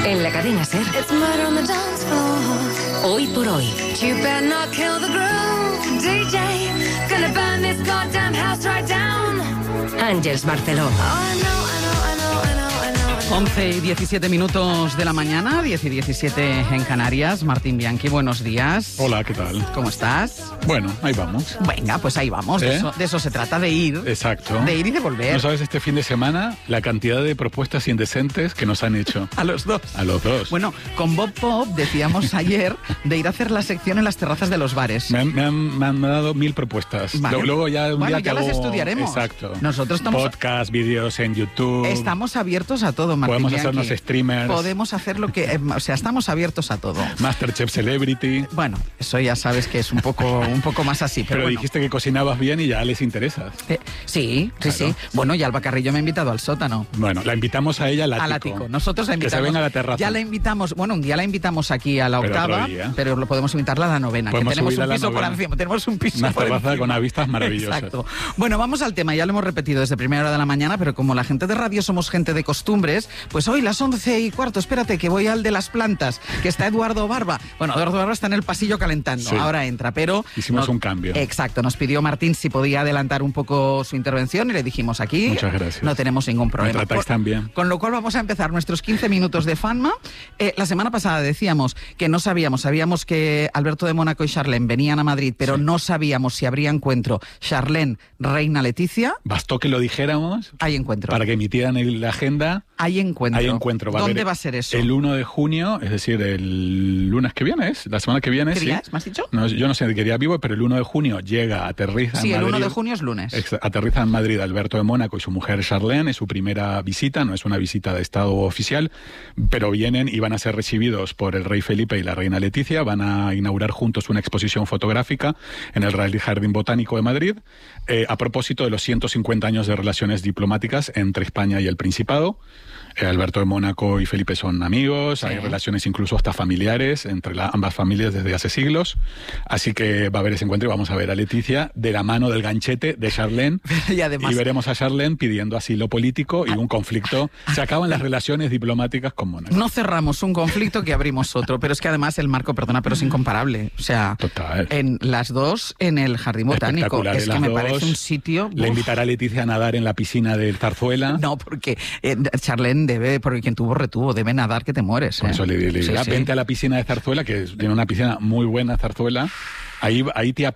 En la cadena SER. Hoy por hoy. Ángels Barceló. 11 y 17 minutos de la mañana, 10 y 17 en Canarias. Martín Bianchi, buenos días. Hola, ¿qué tal? ¿Cómo estás? Bueno, ahí vamos. Venga, pues ahí vamos. De eso se trata, de ir. Exacto. De ir y de volver. ¿No sabes este fin de semana la cantidad de propuestas indecentes que nos han hecho? A los dos. A los dos. Bueno, con Bob Pop decíamos ayer de ir a hacer la sección en las terrazas de los bares. Me han dado 1000 propuestas. Vale. Luego ya un día ya las estudiaremos. Exacto. Nosotros estamos... Podcast, vídeos en YouTube. Estamos abiertos a todo, Martín Podemos Bianchi. hacernos streamers. Podemos hacer lo que... estamos abiertos a todo. Masterchef Celebrity. Bueno, eso ya sabes que es un poco más así. Pero bueno. Dijiste que cocinabas bien y ya les interesas. Sí. Claro. Bueno, y Alba Carrillo me ha invitado al sótano. Bueno, la invitamos a ella al ático. Al ático. Nosotros la invitamos. Que se venga a la terraza. Ya la invitamos, un día la invitamos aquí a la octava, pero lo podemos invitarla a la novena, que tenemos un piso por encima. Tenemos un piso una por terraza encima. con unas vistas maravillosas. Exacto. Bueno, vamos al tema, ya lo hemos repetido desde primera hora de la mañana, pero como la gente de radio somos gente de costumbres, pues hoy las 11:15, espérate, que voy al de las plantas, que está Eduardo Barba. Bueno, Eduardo Barba está en el pasillo calentando, ahora entra, pero... Hicimos un cambio. Exacto, nos pidió Martín si podía adelantar un poco su intervención y le dijimos aquí... Muchas gracias. No tenemos ningún problema. Me tratáis tan bien. Con lo cual vamos a empezar nuestros 15 minutos de Fanma. La semana pasada decíamos que no sabíamos que Alberto de Mónaco y Charlene venían a Madrid, pero no sabíamos si habría encuentro Charlene, Reina Leticia. Bastó que lo dijéramos. Hay encuentro. Para que emitieran la agenda. Hay encuentro. Hay encuentro. ¿Dónde va a ser eso? El 1 de junio, es decir, el lunes que viene, la semana que viene. ¿Qué día sí. es? ¿Me has dicho? No, yo no sé de qué día vivo, pero el 1 de junio aterriza en Madrid. Sí, el 1 de junio es lunes. Aterriza en Madrid Alberto de Mónaco y su mujer Charlene, es su primera visita, no es una visita de Estado oficial, pero vienen y van a ser recibidos por el rey Felipe y la reina Leticia, van a inaugurar juntos una exposición fotográfica en el Real Jardín Botánico de Madrid, a propósito de los 150 años de relaciones diplomáticas entre España y el Principado. Alberto de Mónaco y Felipe son amigos, hay relaciones incluso hasta familiares entre ambas familias desde hace siglos, así que va a haber ese encuentro y vamos a ver a Leticia de la mano del ganchete de Charlene y además, veremos a Charlene pidiendo asilo político y un conflicto. Se acaban las relaciones diplomáticas con Mónaco. No cerramos un conflicto que abrimos otro, pero es que además el marco, perdona, pero es incomparable. O sea, total. En las dos en el Jardín Botánico. Es que me parece un sitio... Le invitará a Leticia a nadar en la piscina del Zarzuela. No, porque Charlene porque quien tuvo retuvo, debe nadar que te mueres. Por eso le dirá, vente a la piscina de Zarzuela, que tiene una piscina muy buena, Zarzuela. Ahí te